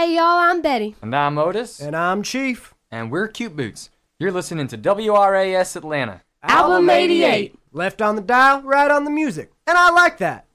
Hey y'all, I'm Betty. And I'm Otis. And I'm Chief. And we're Cute Boots. You're listening to WRAS Atlanta. Album 88. Left on the dial, right on the music. And I like that.